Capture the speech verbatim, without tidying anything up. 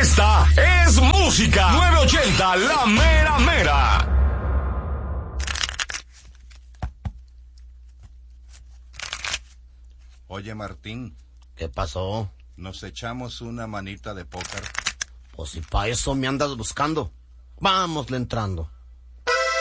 Esta es música novecientos ochenta, la mera mera. Oye, Martín. ¿Qué pasó? ¿Nos echamos una manita de póker? Pues si pa' eso me andas buscando. Vámosle entrando.